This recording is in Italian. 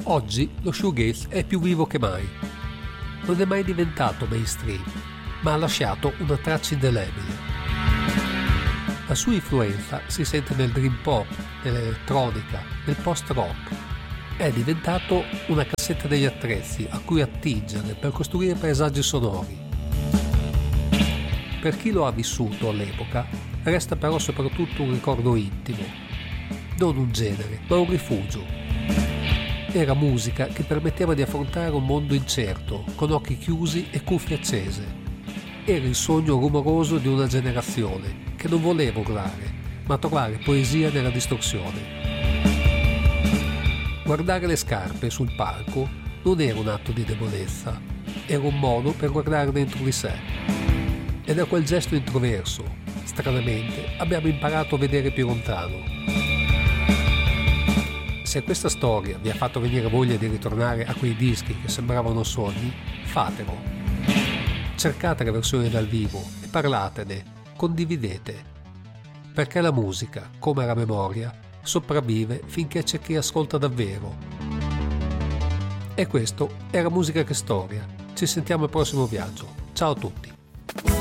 Oggi lo shoegaze è più vivo che mai. Non è mai diventato mainstream, ma ha lasciato una traccia indelebile. La sua influenza si sente nel dream pop, nell'elettronica, nel post-rock. È diventato una cassetta degli attrezzi a cui attingere per costruire paesaggi sonori. Per chi lo ha vissuto all'epoca, resta però soprattutto un ricordo intimo. Non un genere, ma un rifugio. Era musica che permetteva di affrontare un mondo incerto, con occhi chiusi e cuffie accese. Era il sogno rumoroso di una generazione che non voleva urlare, ma trovare poesia nella distorsione. Guardare le scarpe sul palco non era un atto di debolezza, era un modo per guardare dentro di sé. E da quel gesto introverso, stranamente, abbiamo imparato a vedere più lontano. Se questa storia vi ha fatto venire voglia di ritornare a quei dischi che sembravano sogni, fatelo. Cercate la versione dal vivo e parlatene, condividete. Perché la musica, come la memoria, sopravvive finché c'è chi ascolta davvero. E questo era Musica che Storia. Ci sentiamo al prossimo viaggio. Ciao a tutti.